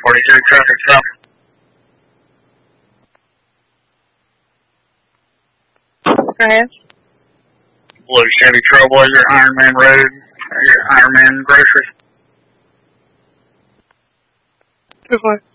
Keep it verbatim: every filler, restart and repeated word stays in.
forty-two traffic stop. Go ahead. Blue Chevy Trailblazer, Ironman Road, Ironman Grocery. Good one.